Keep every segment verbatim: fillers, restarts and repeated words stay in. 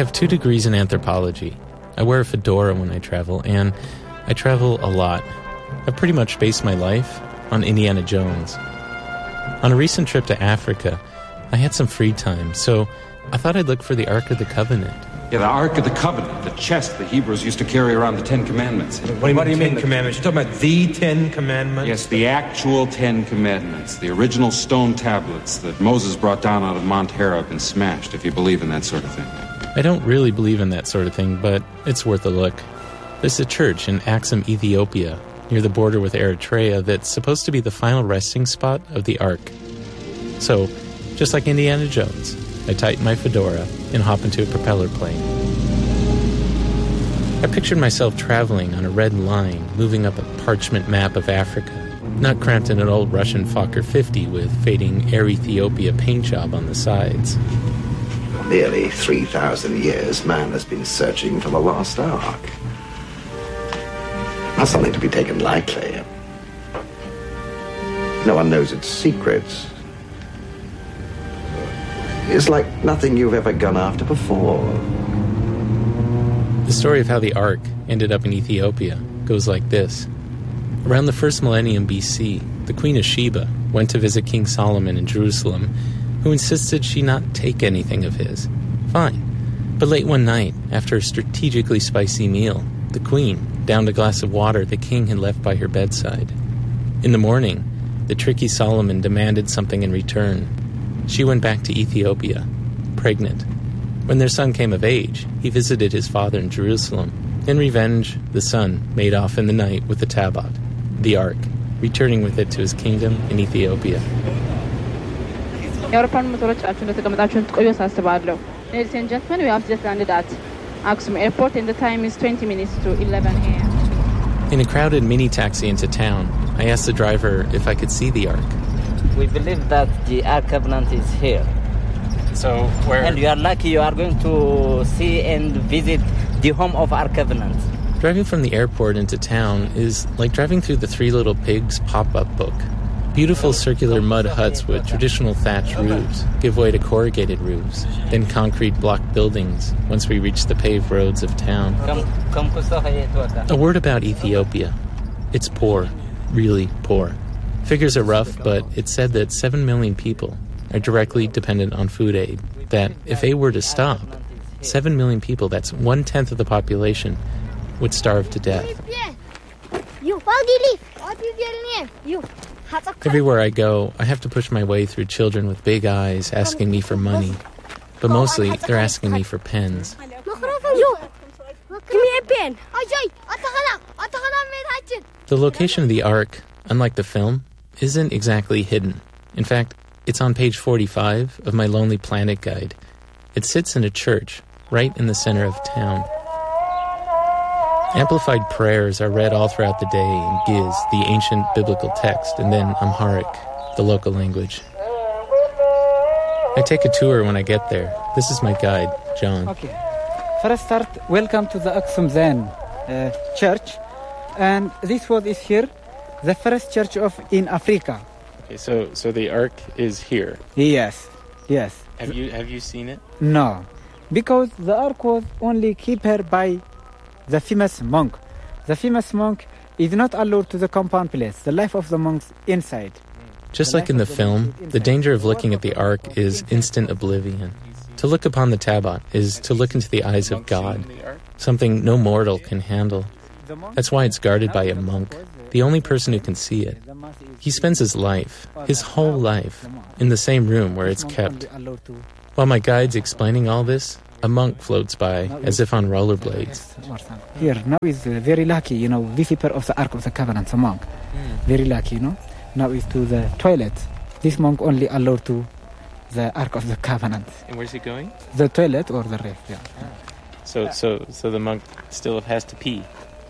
have two degrees in anthropology. I wear a fedora when I travel, and I travel a lot. I've pretty much based my life on Indiana Jones. On a recent trip to Africa, I had some free time, so I thought I'd look for the Ark of the Covenant. Yeah, the Ark of the Covenant, the chest the Hebrews used to carry around the Ten Commandments. What do you, what mean, do you mean, Ten Commandments? You're talking about the Ten Commandments? Yes, the actual Ten Commandments, the original stone tablets that Moses brought down out of Mount Horeb and smashed, if you believe in that sort of thing. I don't really believe in that sort of thing, but it's worth a look. There's a church in Axum, Ethiopia, near the border with Eritrea, that's supposed to be the final resting spot of the Ark. So, just like Indiana Jones, I tighten my fedora and hop into a propeller plane. I pictured myself traveling on a red line, moving up a parchment map of Africa, not cramped in an old Russian Fokker fifty with fading Air Ethiopia paint job on the sides. For nearly three thousand years, man has been searching for the lost Ark. Not something to be taken lightly. No one knows its secrets. It's like nothing you've ever gone after before. The story of how the Ark ended up in Ethiopia goes like this. Around the first millennium B C, the Queen of Sheba went to visit King Solomon in Jerusalem, who insisted she not take anything of his. Fine. But late one night, after a strategically spicy meal, the Queen downed a glass of water the king had left by her bedside. In the morning, the tricky Solomon demanded something in return. She went back to Ethiopia, pregnant. When their son came of age, he visited his father in Jerusalem. In revenge, the son made off in the night with the Tabot, the Ark, returning with it to his kingdom in Ethiopia. Ladies and gentlemen, we have just landed at Axum Airport and the time is twenty minutes to eleven a.m. In a crowded mini-taxi into town, I asked the driver if I could see the Ark. We believe that the Ark Covenant is here. So where? And you are lucky you are going to see and visit the home of Ark Covenant. Driving from the airport into town is like driving through the Three Little Pigs pop-up book. Beautiful circular mud huts with traditional thatched roofs give way to corrugated roofs, then concrete block buildings once we reach the paved roads of town. A word about Ethiopia. It's poor, really poor. Figures are rough, but it's said that seven million people are directly dependent on food aid. That if aid were to stop, seven million people, that's one-tenth of the population, would starve to death. You, leaf. What are you getting in? You. Everywhere I go, I have to push my way through children with big eyes asking me for money. But mostly, they're asking me for pens. You. Give me a pen. The location of the Ark, unlike the film, isn't exactly hidden. In fact, it's on page forty-five of my Lonely Planet guide. It sits in a church, right in the center of town. Amplified prayers are read all throughout the day in Giz, the ancient biblical text, and then Amharic, the local language. I take a tour when I get there. This is my guide, John. Okay. First start, welcome to the Axum Zen uh, church. And this one is here, the first church of in Africa. Okay, so so the Ark is here. Yes, yes. Have you have you seen it? No, because the Ark was only kept by the famous monk. The famous monk is not allowed to the compound place. The life of the monks inside. Just like in the film, the danger of looking at the Ark is instant oblivion. To look upon the Tabot is to look into the eyes of God, something no mortal can handle. That's why it's guarded by a monk, the only person who can see it. He spends his life, his whole life, in the same room where it's kept. While my guide's explaining all this, a monk floats by, as if on rollerblades. Here, now is uh, very lucky, you know, visitor of the Ark of the Covenant, a monk. Mm. Very lucky, you know. Now is to the toilet. This monk only allowed to the Ark of the Covenant. And where's he going? The toilet or the rest, yeah. Ah. So, so, so the monk still has to pee.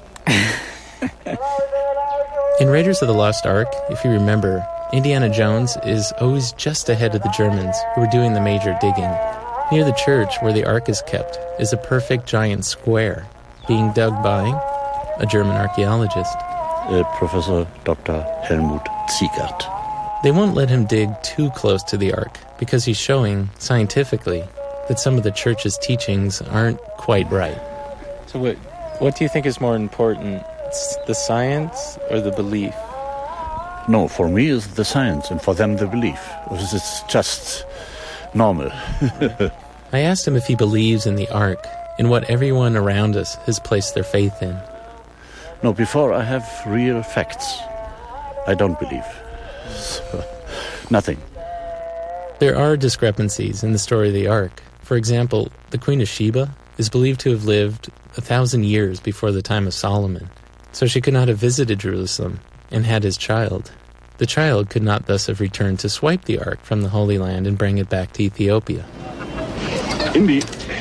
In Raiders of the Lost Ark, if you remember, Indiana Jones is always just ahead of the Germans who are doing the major digging. Near the church where the Ark is kept is a perfect giant square being dug by a German archaeologist. Uh, Professor Doctor Helmut Ziegert. They won't let him dig too close to the Ark because he's showing, scientifically, that some of the church's teachings aren't quite right. So what, what do you think is more important, the science or the belief? No, for me it's the science, and for them the belief. It's just normal. I asked him if he believes in the Ark, in what everyone around us has placed their faith in. No, before I have real facts, I don't believe. So, nothing. There are discrepancies in the story of the Ark. For example, the Queen of Sheba is believed to have lived a thousand years before the time of Solomon, so she could not have visited Jerusalem and had his child. The child could not thus have returned to swipe the Ark from the Holy Land and bring it back to Ethiopia. Indeed,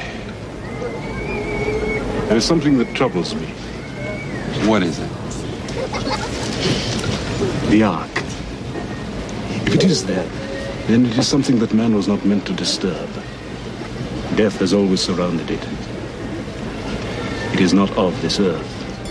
there is something that troubles me. What is it? The Ark. If it is there, then it is something that man was not meant to disturb. Death has always surrounded it. It is not of this earth.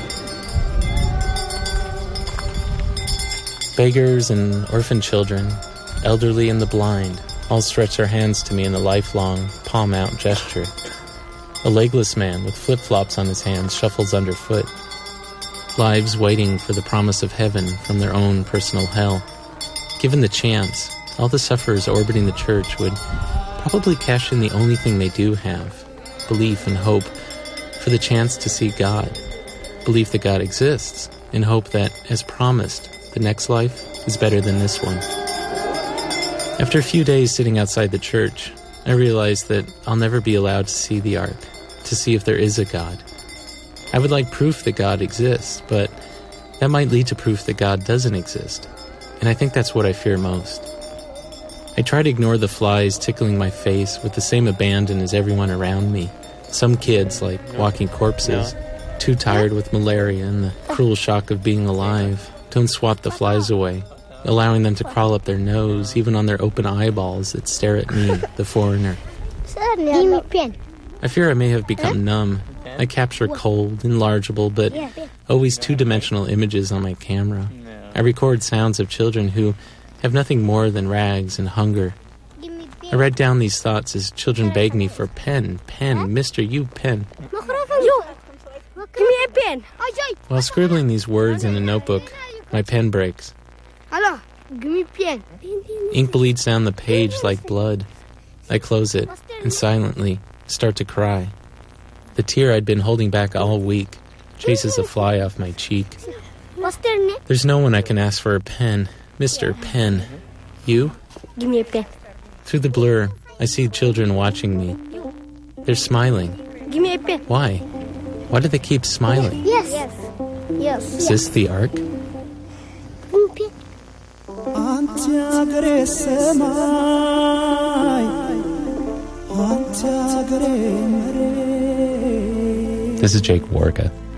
Beggars and orphan children, elderly and the blind, all stretch their hands to me in a lifelong palm-out gesture. A legless man with flip-flops on his hands shuffles underfoot. Lives waiting for the promise of heaven from their own personal hell. Given the chance, all the sufferers orbiting the church would probably cash in the only thing they do have, belief and hope, for the chance to see God. Belief that God exists, and hope that, as promised, the next life is better than this one. After a few days sitting outside the church, I realized that I'll never be allowed to see the Ark, to see if there is a God. I would like proof that God exists, but that might lead to proof that God doesn't exist, and I think that's what I fear most. I try to ignore the flies tickling my face with the same abandon as everyone around me. Some kids, like walking corpses, too tired with malaria and the cruel shock of being alive, don't swat the flies away, allowing them to crawl up their nose, even on their open eyeballs that stare at me, the foreigner. I fear I may have become numb. I capture cold, enlargeable, but always two-dimensional images on my camera. I record sounds of children who have nothing more than rags and hunger. I write down these thoughts as children beg me for pen, pen, Mister You pen. Give me a pen. While scribbling these words in a notebook, my pen breaks. Hello, give me pen. Ink bleeds down the page like blood. I close it and silently start to cry. The tear I'd been holding back all week chases a fly off my cheek. What's their name? There's no one I can ask for a pen. Mister Pen. You? Give me a pen. Through the blur, I see children watching me. They're smiling. Give me a pen. Why? Why do they keep smiling? Yes. Yes. Yes. Is this the Ark? This is Jake Warga.